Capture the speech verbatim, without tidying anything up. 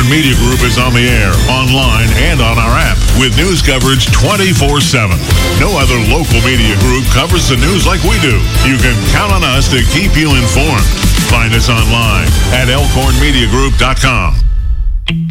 Media Group is on the air, online, and on our app with news coverage twenty-four seven. No other local media group covers the news like we do. You can count on us to keep you informed. Find us online at elkhorn media group dot com.